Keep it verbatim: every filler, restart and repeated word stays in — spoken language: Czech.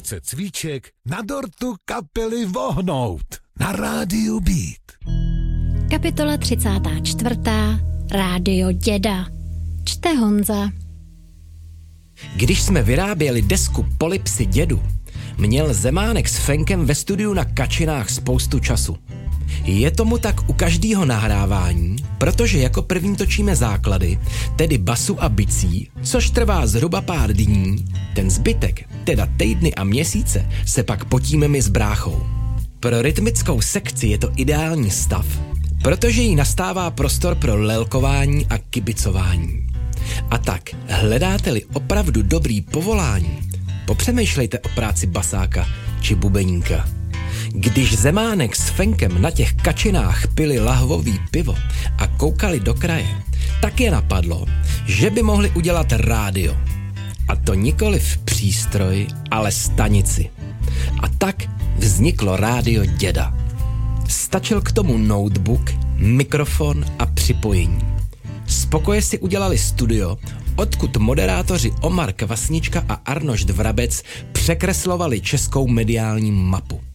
Porce cvíček na dortu kapely Vohnout na rádiu Beat. Kapitola třicátá čtvrtá. Rádio Děda. Čte Honza. Když jsme vyráběli desku Polipsy dědu, měl Zemánek s Fenkem ve studiu na Kačinách spoustu času. Je tomu tak u každého nahrávání, protože jako první točíme základy, tedy basu a bicí, což trvá zhruba pár dní, ten zbytek, teda týdny a měsíce, se pak potíme my s bráchou. Pro rytmickou sekci je to ideální stav, protože jí nastává prostor pro lelkování a kibicování. A tak, hledáte-li opravdu dobrý povolání, popřemýšlejte o práci basáka či bubeníka. Když Zemánek s Fenkem na těch Kačinách pili lahvový pivo a koukali do kraje, tak je napadlo, že by mohli udělat rádio. A to nikoliv přístroj, ale stanici. A tak vzniklo Rádio Děda. Stačil k tomu notebook, mikrofon a připojení. Z pokoje si udělali studio, odkud moderátoři Omar Kvasnička a Arnošt Vrabec překreslovali českou mediální mapu.